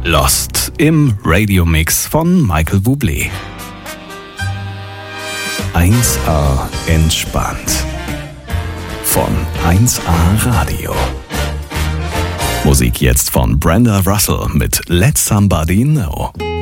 Lost im Radiomix von Michael Bublé. 1A entspannt. Von 1A Radio. Musik jetzt von Brenda Russell mit Let Somebody Know.